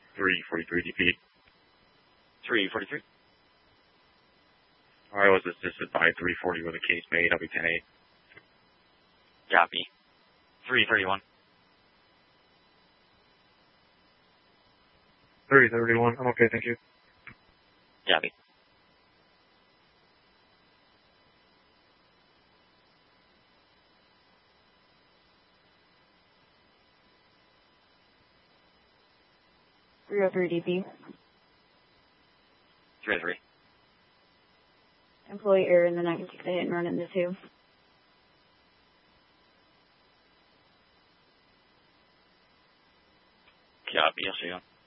343 DP. 343. I was assisted by 340 with a case made. I'll be 10-8. Copy. 331. 331. I'm okay, thank you. Copy. .303 DP. 303. Employee error in the 96 hit and run into 2. Copy, I'll see you.